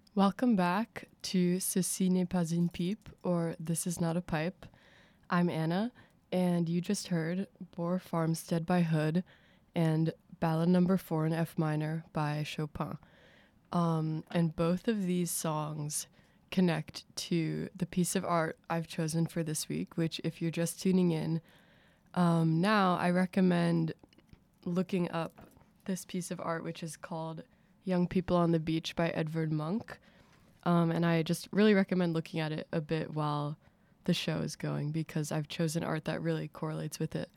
Welcome back to Ceci n'est pas une pipe, or This is not a pipe. I'm Anna, and you just heard Boer Farmstead by Hood and Ballad Number 4 in F minor by Chopin. And both of these songs connect to the piece of art I've chosen for this week, which, if you're just tuning in, now I recommend looking up this piece of art, which is called Young People on the Beach by Edvard Munch. And I just really recommend looking at it a bit while the show is going because I've chosen art that really correlates with it.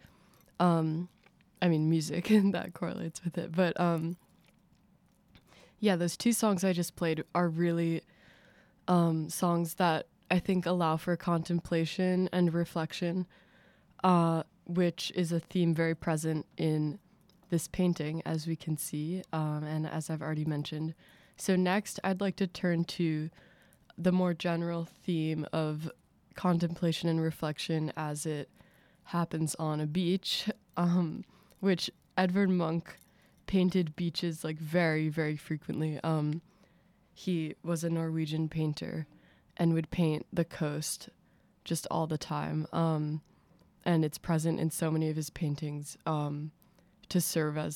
Music that correlates with it. But yeah, those two songs I just played are really songs that I think allow for contemplation and reflection, which is a theme very present in this painting, as we can see, and as I've already mentioned. So next, I'd like to turn to the more general theme of contemplation and reflection as it happens on a beach, which Edvard Munch painted beaches like very, very frequently. He was a Norwegian painter and would paint the coast just all the time. And it's present in so many of his paintings to serve as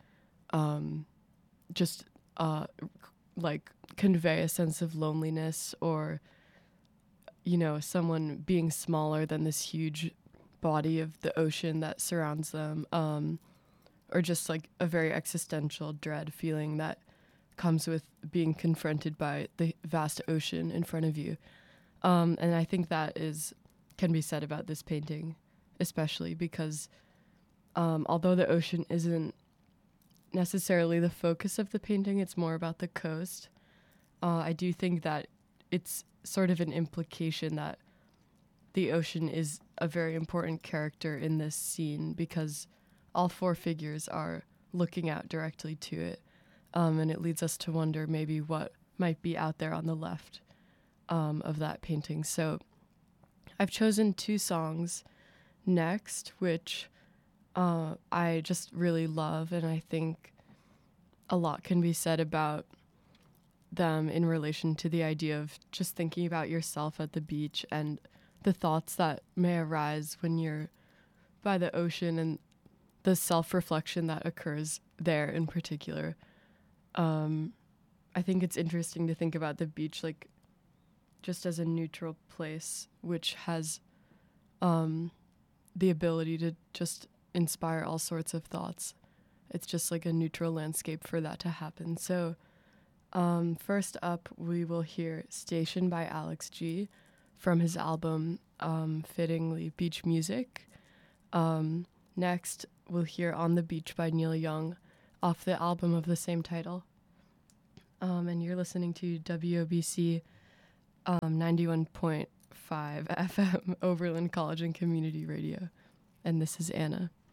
convey a sense of loneliness or, someone being smaller than this huge body of the ocean that surrounds them, or just like a very existential dread feeling that comes with being confronted by the vast ocean in front of you. And I think that can be said about this painting, especially because although the ocean isn't necessarily the focus of the painting, it's more about the coast. I do think that it's sort of an implication that the ocean is a very important character in this scene because all four figures are looking out directly to it. And it leads us to wonder maybe what might be out there on the left of that painting. So I've chosen two songs next, which I just really love, and I think a lot can be said about them in relation to the idea of just thinking about yourself at the beach and the thoughts that may arise when you're by the ocean and the self-reflection that occurs there in particular. I think it's interesting to think about the beach like just as a neutral place which has the ability to just inspire all sorts of thoughts. It's just like a neutral landscape for that to happen. So first up, we will hear Station by Alex G from his album, fittingly, Beach Music. Next, we'll hear On the Beach by Neil Young off the album of the same title. And you're listening to WOBC 91.5 FM, Overland College and Community Radio. And this is Anna.